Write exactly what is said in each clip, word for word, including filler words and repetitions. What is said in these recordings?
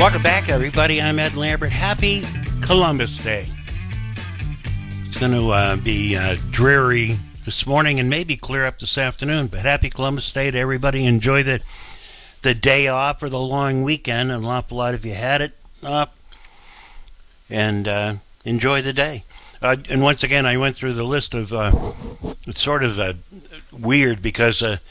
Welcome back, everybody. I'm Ed Lambert. Happy Columbus Day. It's going to uh, be uh, dreary this morning and maybe clear up this afternoon, but happy Columbus Day to everybody. Enjoy the, the day off or the long weekend. An awful lot of you had it up. And uh, enjoy the day. Uh, and once again, I went through the list of, uh, it's sort of uh, weird because uh,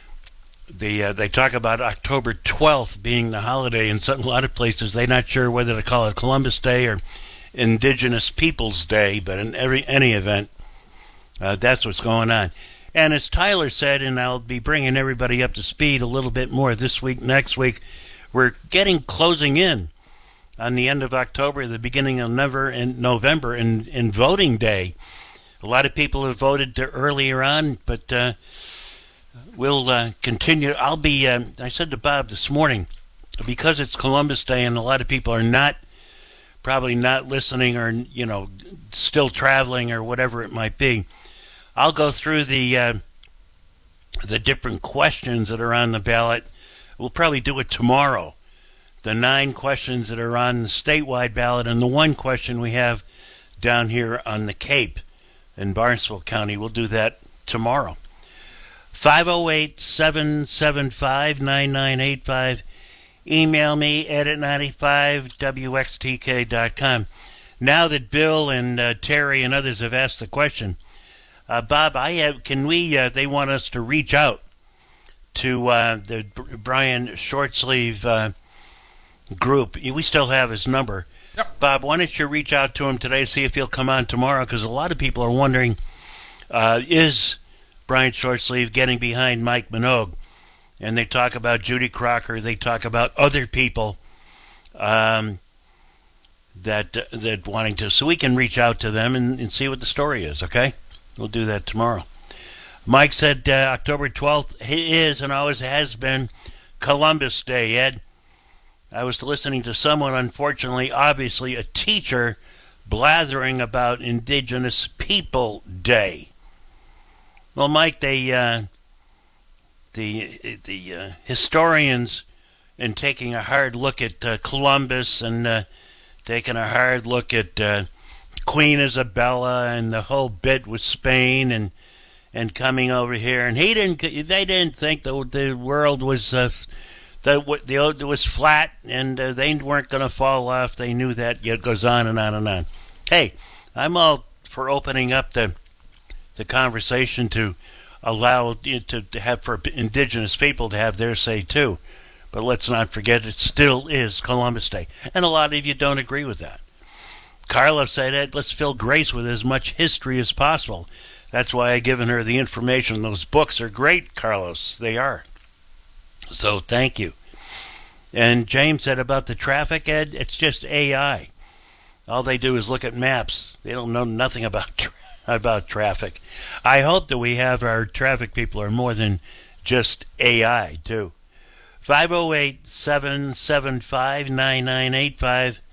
the uh, they talk about October twelfth being the holiday in some, a lot of places. They're not sure whether to call it Columbus Day or Indigenous Peoples Day, but in every any event, uh, that's what's going on. And as Tyler said, and I'll be bringing everybody up to speed a little bit more this week, next week, we're getting closing in on the end of October, the beginning of November, and November, in, in voting day. A lot of people have voted to earlier on, but uh, we'll uh, continue. I'll be, uh, I said to Bob this morning, because it's Columbus Day and a lot of people are not, probably not listening or, you know, still traveling or whatever it might be, I'll go through the, uh, the different questions that are on the ballot. We'll probably do it tomorrow. The nine questions that are on the statewide ballot and the one question we have down here on the Cape in Barnstable County. We'll do that tomorrow. five oh eight, seven seven five, nine nine eight five. Email me, ed at ninety-five w x t k dot com. Now that Bill and uh, Terry and others have asked the question, uh, Bob, I have, can we, uh, they want us to reach out to uh, the Brian Shortsleeve uh, group. We still have his number. Yep. Bob, why don't you reach out to him today, see if he'll come on tomorrow, because a lot of people are wondering, uh, is Brian Shortsleeve getting behind Mike Minogue? And they talk about Judy Crocker, they talk about other people um, that uh, that wanting to, so we can reach out to them and, and see what the story is, okay? We'll do that tomorrow. Mike said uh, October twelfth is and always has been Columbus Day, Ed. I was listening to someone, unfortunately, obviously a teacher, blathering about Indigenous People Day. Well, Mike, they, uh, the the uh, historians, in taking a hard look at uh, Columbus and uh, taking a hard look at uh, Queen Isabella and the whole bit with Spain and and coming over here, and he didn't. They didn't think the the world was. Uh, The, the it was flat, and uh, they weren't going to fall off. They knew that. It goes on and on and on. Hey, I'm all for opening up the the conversation to allow you know, to, to have for Indigenous people to have their say too. But let's not forget, it still is Columbus Day, and a lot of you don't agree with that. Carla said that let's fill Grace with as much history as possible. That's why I've given her the information. Those books are great, Carlos. They are. So thank you. And James said about the traffic, Ed, it's just A I. All they do is look at maps. They don't know nothing about tra- about traffic. I hope that we have our traffic people are more than just A I, too. five oh eight, seven seven five, nine nine eight five.